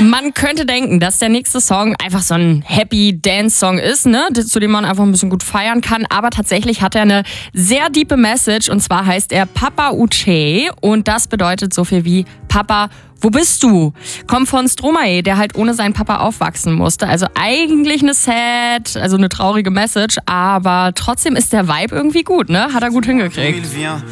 Man könnte denken, dass der nächste Song einfach so ein Happy Dance Song ist, ne, zu dem man einfach ein bisschen gut feiern kann. Aber tatsächlich hat er eine sehr diepe Message und zwar heißt er Papa Uche und das bedeutet so viel wie Papa, wo bist du? Kommt von Stromae, der halt ohne seinen Papa aufwachsen musste. Also eigentlich eine traurige Message, aber trotzdem ist der Vibe irgendwie gut, ne? Hat er gut hingekriegt.